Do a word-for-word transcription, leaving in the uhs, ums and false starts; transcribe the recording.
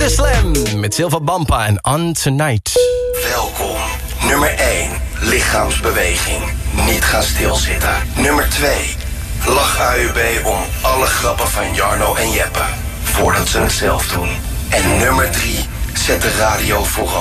De Slam met Silva Bampa en On Tonight. Welkom. Nummer één. Lichaamsbeweging. Niet gaan stilzitten. Nummer twee. Lach A U B om alle grappen van Jarno en Jeppe. Voordat ze het zelf doen. En nummer drie. Zet de radio vooral.